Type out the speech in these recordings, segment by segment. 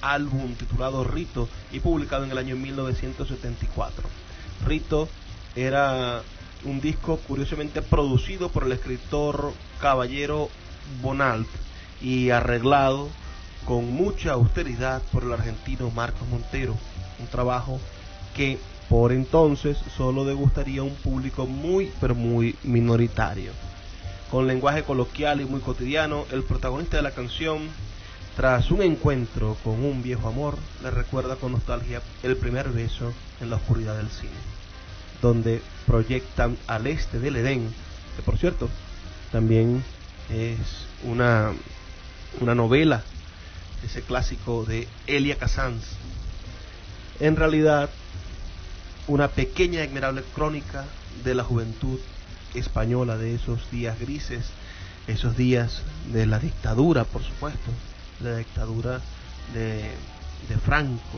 álbum titulado Rito y publicado en el año 1974. Rito era un disco curiosamente producido por el escritor Caballero Bonald y arreglado con mucha austeridad por el argentino Marcos Montero, un trabajo que por entonces solo degustaría a un público muy pero muy minoritario. Con lenguaje coloquial y muy cotidiano, el protagonista de la canción, tras un encuentro con un viejo amor, le recuerda con nostalgia el primer beso en la oscuridad del cine, donde proyectan al este del Edén, que por cierto también es una novela, ese clásico de Elia Kazan. En realidad, una pequeña y admirable crónica de la juventud española, de esos días grises, esos días de la dictadura, por supuesto, la dictadura de Franco,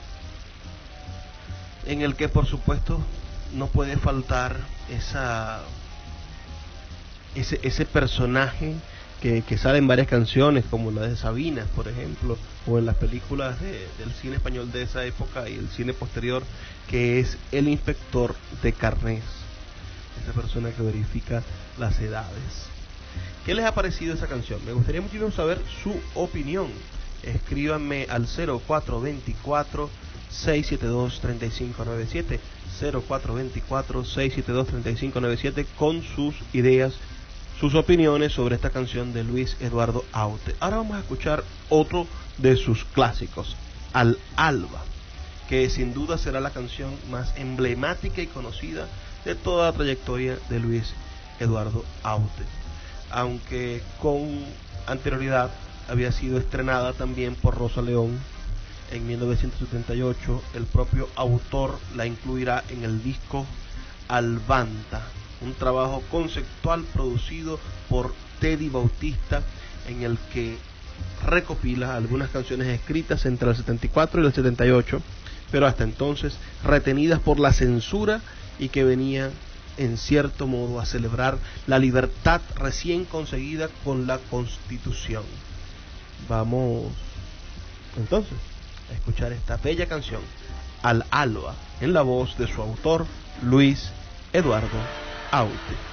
en el que por supuesto no puede faltar ese personaje que sale en varias canciones, como la de Sabina, por ejemplo, o en las películas del cine español de esa época y el cine posterior, que es el inspector de carnés, esa persona que verifica las edades. ¿Qué les ha parecido esa canción? Me gustaría muchísimo saber su opinión. Escríbanme al 0424-672-3597, 0424-672-3597 con sus ideas, sus opiniones sobre esta canción de Luis Eduardo Aute. Ahora vamos a escuchar otro de sus clásicos, Al Alba, que sin duda será la canción más emblemática y conocida de toda la trayectoria de Luis Eduardo Aute, aunque con anterioridad había sido estrenada también por Rosa León en 1978. El propio autor la incluirá en el disco Albanta, un trabajo conceptual producido por Teddy Bautista, en el que recopila algunas canciones escritas entre el 74 y el 78, pero hasta entonces retenidas por la censura y que venía en cierto modo a celebrar la libertad recién conseguida con la Constitución. Vamos entonces a escuchar esta bella canción, Al Alba, en la voz de su autor, Luis Eduardo Aute.